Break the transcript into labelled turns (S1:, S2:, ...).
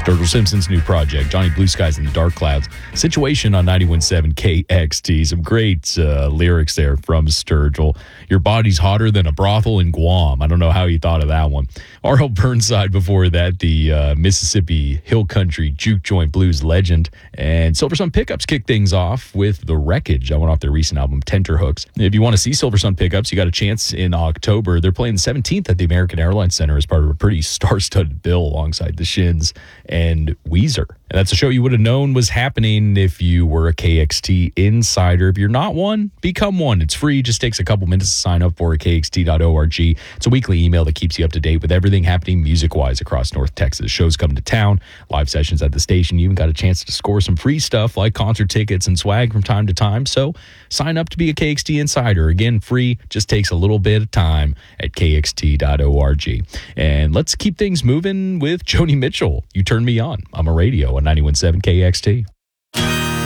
S1: Sturgill Simpson's new project, Johnny Blue Skies and the Dark Clouds. Situation on 91.7 KXT. Some great lyrics there from Sturgill. Your body's hotter than a brothel in Guam. I don't know how you thought of that one. R.L. Burnside before that, the Mississippi Hill Country Juke Joint Blues legend. And Silversun Pickups kicked things off with The Wreckage. I went off their recent album, Tenterhooks. If you want to see Silversun Pickups, you got a chance in October. They're playing the 17th at the American Airlines Center as part of a pretty star-studded bill alongside the Shins and Weezer. And that's a show you would have known was happening if you were a KXT insider. If you're not one, become one. It's free. Just takes a couple minutes to sign up for at kxt.org. It's a weekly email that keeps you up to date with everything happening music-wise across North Texas. Shows come to town, live sessions at the station. You even got a chance to score some free stuff like concert tickets and swag from time to time. So sign up to be a KXT insider. Again, free. Just takes a little bit of time at kxt.org. And let's keep things moving with Joni Mitchell. You Turn Me On. I'm a radio on 91.7 KXT.